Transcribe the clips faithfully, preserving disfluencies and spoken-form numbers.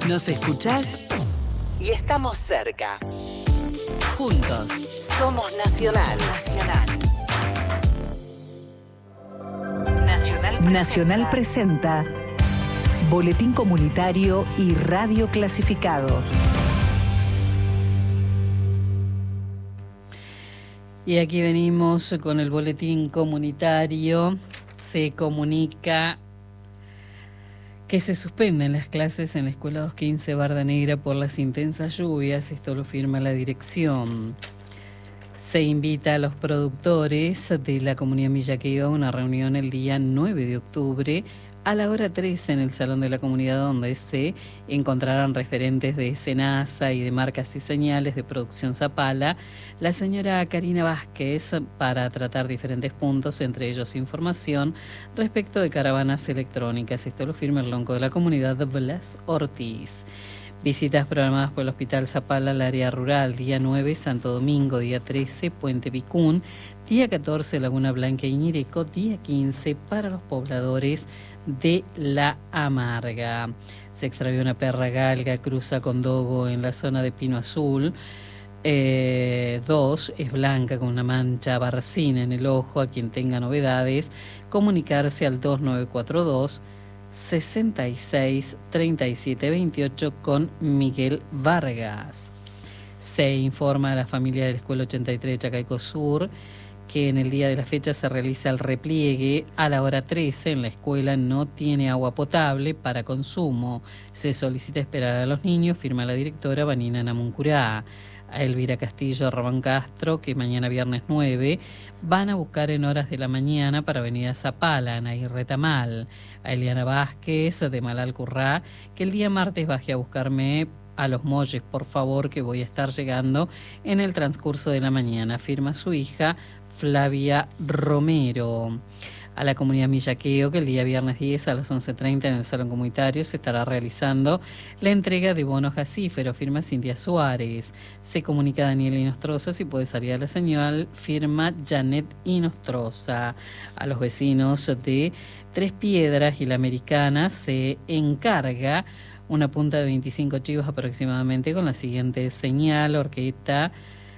Nos escuchás y estamos cerca. Juntos somos Nacional. Nacional. Nacional presenta. Nacional presenta Boletín Comunitario y Radio Clasificados. Y aquí venimos con el boletín comunitario. Se comunica que se suspenden las clases en la Escuela doscientos quince Barda Negra por las intensas lluvias. Esto lo firma la dirección. Se invita a los productores de la comunidad Millaqueo a una reunión el día nueve de octubre a la hora trece en el Salón de la Comunidad, donde se encontrarán referentes de SENASA y de marcas y señales de producción Zapala, la señora Karina Vázquez, para tratar diferentes puntos, entre ellos información respecto de caravanas electrónicas. Esto lo firma el lonco de la comunidad, Blas Ortiz. Visitas programadas por el Hospital Zapala al área rural, día nueve, Santo Domingo, día trece, Puente Vicún, día catorce, Laguna Blanca y Ñireco, día quince, para los pobladores de La Amarga. Se extravió una perra galga, cruza con dogo en la zona de Pino Azul. Eh, dos, es blanca con una mancha barcina en el ojo. A quien tenga novedades, comunicarse al dos nueve cuatro dos, sesenta y seis, treinta y siete veintiocho con Miguel Vargas. Se informa a la familia de la Escuela ochenta y tres de Chacaico Sur que en el día de la fecha se realiza el repliegue a la hora trece. En la escuela no tiene agua potable para consumo. Se solicita esperar a los niños, firma la directora Vanina Namuncurá. A Elvira Castillo Rabán Castro, que mañana viernes nueve van a buscar en horas de la mañana para Avenida Zapala, Anaí Retamal. A Eliana Vázquez de Malalcurrá, que el día martes baje a buscarme a Los Molles, por favor, que voy a estar llegando en el transcurso de la mañana, firma su hija Flavia Romero. A la comunidad Millaqueo, que el día viernes diez a las once treinta en el Salón Comunitario se estará realizando la entrega de bonos gasíferos, firma Cintia Suárez. Se comunica a Daniel Inostroza si puede salir a la señal, firma Janet Inostroza. A los vecinos de Tres Piedras y La Americana se encarga una punta de veinticinco chivos aproximadamente con la siguiente señal: horqueta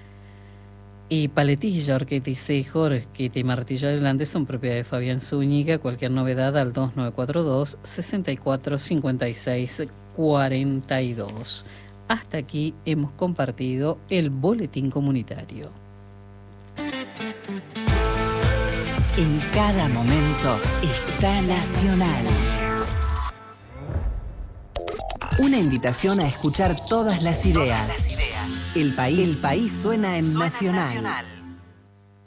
y paletilla, horqueta y cejo, horqueta y martillo adelante son propiedad de Fabián Zúñiga. Cualquier novedad al dos nueve cuatro dos, sesenta y cuatro, cincuenta y seis, cuarenta y dos. Hasta aquí hemos compartido el boletín comunitario. En cada momento está Nacional. Una invitación a escuchar todas las ideas. Todas las ideas. El país, el país suena en suena Nacional. Nacional.